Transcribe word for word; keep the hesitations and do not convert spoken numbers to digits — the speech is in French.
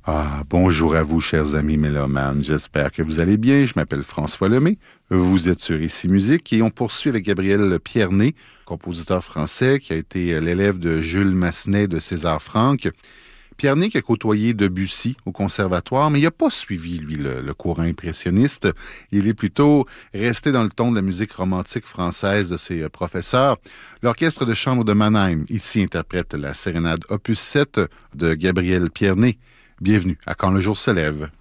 Ah, bonjour à vous, chers amis mélomanes. J'espère que vous allez bien. Je m'appelle François Lemay. Vous êtes sur Ici Musique et on poursuit avec Gabriel Pierné, compositeur français qui a été l'élève de Jules Massenet de César Franck. Pierné qui a côtoyé Debussy au conservatoire, mais il n'a pas suivi, lui, le, le courant impressionniste. Il est plutôt resté dans le ton de la musique romantique française de ses professeurs. L'Orchestre de chambre de Mannheim, ici, interprète la sérénade opus sept de Gabriel Pierné. Bienvenue à Quand le jour se lève.